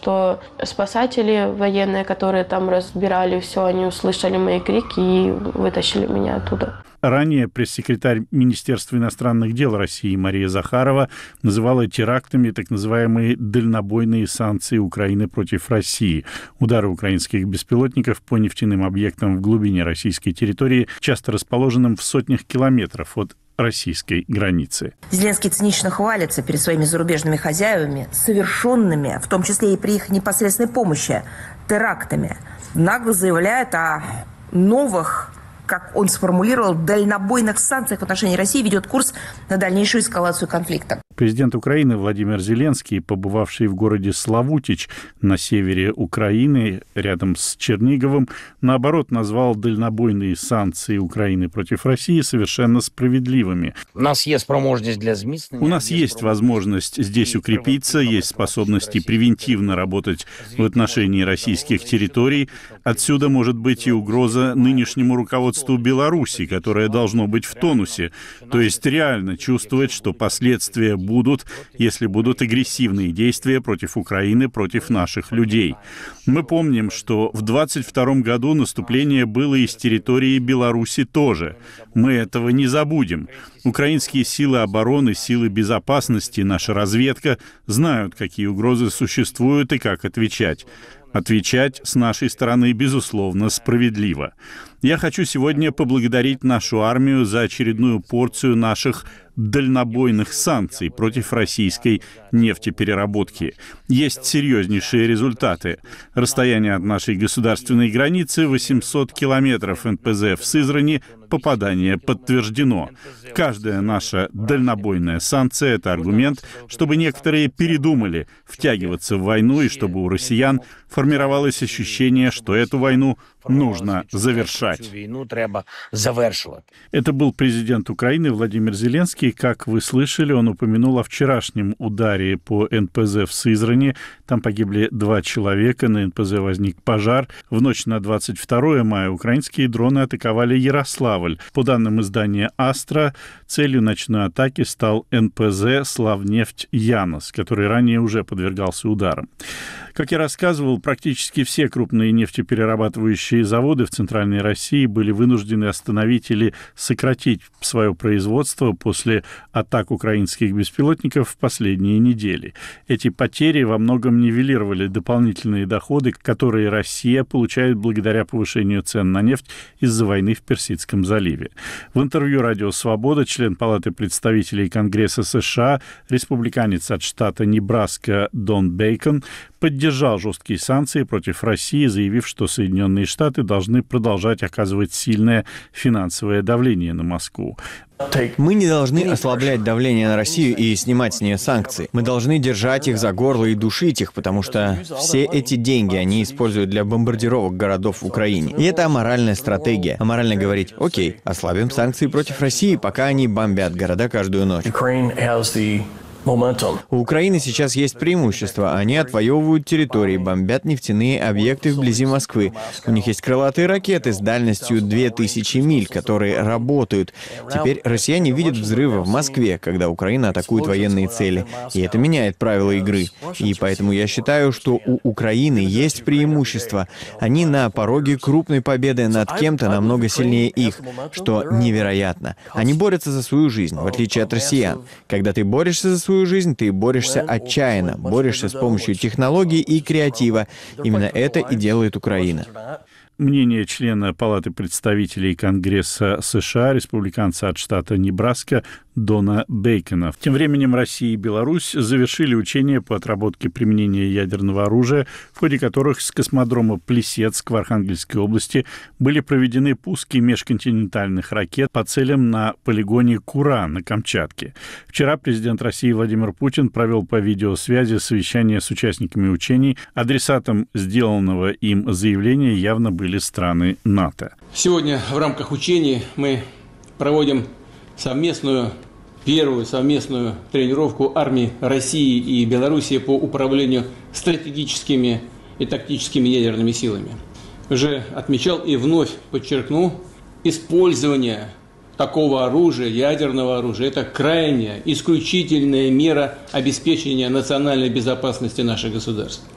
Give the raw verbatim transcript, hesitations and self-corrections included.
что спасатели военные, которые там разбирали все, они услышали мои крики и вытащили меня оттуда. Ранее пресс-секретарь Министерства иностранных дел России Мария Захарова называла терактами так называемые дальнобойные санкции Украины против России. Удары украинских беспилотников по нефтяным объектам в глубине российской территории, часто расположенным в сотнях километров от российской границы. Зеленский цинично хвалится перед своими зарубежными хозяевами, совершенными, в том числе и при их непосредственной помощи, терактами. Нагло заявляет о новых, как он сформулировал, дальнобойных санкциях в отношении России, ведет курс на дальнейшую эскалацию конфликта. Президент Украины Владимир Зеленский, побывавший в городе Славутич на севере Украины, рядом с Черниговым, наоборот, назвал дальнобойные санкции Украины против России совершенно справедливыми. У нас есть возможность для зміцнення. У нас есть возможность здесь укрепиться, есть способности превентивно работать в отношении российских территорий. Отсюда может быть и угроза нынешнему руководству Беларуси, которое должно быть в тонусе, то есть реально чувствовать, что последствия будут, если будут агрессивные действия против Украины, против наших людей. Мы помним, что в двадцать втором году наступление было из территории Беларуси тоже. Мы этого не забудем. Украинские силы обороны, силы безопасности, наша разведка знают, какие угрозы существуют и как отвечать. Отвечать с нашей стороны, безусловно, справедливо. Я хочу сегодня поблагодарить нашу армию за очередную порцию наших дальнобойных санкций против российской нефтепереработки. Есть серьезнейшие результаты. Расстояние от нашей государственной границы восемьсот километров, эн пэ зэ в Сызрани, попадание подтверждено. Каждая наша дальнобойная санкция – это аргумент, чтобы некоторые передумали втягиваться в войну и чтобы у россиян формировалось ощущение, что эту войну нужно завершать. Это был президент Украины Владимир Зеленский. Как вы слышали, он упомянул о вчерашнем ударе по эн пэ зэ в Сызрани. Там погибли два человека, на эн пэ зэ возник пожар. В ночь на двадцать второе мая украинские дроны атаковали Ярославль. По данным издания «Астра», целью ночной атаки стал эн пэ зэ «Славнефть Янос», который ранее уже подвергался ударам. Как я рассказывал, практически все крупные нефтеперерабатывающие заводы в Центральной России были вынуждены остановить или сократить свое производство после атак украинских беспилотников в последние недели. Эти потери во многом нивелировали дополнительные доходы, которые Россия получает благодаря повышению цен на нефть из-за войны в Персидском заливе. В интервью «Радио Свобода» член Палаты представителей Конгресса США, республиканец от штата Небраска Дон Бейкон, поддержал жесткие санкции против России, заявив, что Соединенные Штаты должны продолжать оказывать сильное финансовое давление на Москву. Мы не должны ослаблять давление на Россию и снимать с нее санкции. Мы должны держать их за горло и душить их, потому что все эти деньги они используют для бомбардировок городов в Украине. И это аморальная стратегия. Аморально говорить: окей, ослабим санкции против России, пока они бомбят города каждую ночь. У Украины сейчас есть преимущество. Они отвоевывают территории, бомбят нефтяные объекты вблизи Москвы. У них есть крылатые ракеты с дальностью две тысячи миль, которые работают. Теперь россияне видят взрывы в Москве, когда Украина атакует военные цели. И это меняет правила игры. И поэтому я считаю, что у Украины есть преимущество. Они на пороге крупной победы над кем-то намного сильнее их, что невероятно. Они борются за свою жизнь, в отличие от россиян. Когда ты борешься за свою жизнь, ты борешься отчаянно, борешься с помощью технологий и креатива. Именно это и делает Украина. Мнение члена Палаты представителей Конгресса США, республиканца от штата Небраска Дона Бейкона. Тем временем Россия и Беларусь завершили учения по отработке применения ядерного оружия, в ходе которых с космодрома Плесецк в Архангельской области были проведены пуски межконтинентальных ракет по целям на полигоне Кура на Камчатке. Вчера президент России Владимир Путин провел по видеосвязи совещание с участниками учений. Адресатом сделанного им заявления явно были страны НАТО. Сегодня в рамках учений мы проводим совместную, первую совместную тренировку армий России и Беларуси по управлению стратегическими и тактическими ядерными силами. Уже отмечал и вновь подчеркну, использование такого оружия, ядерного оружия, это крайняя, исключительная мера обеспечения национальной безопасности наших государств.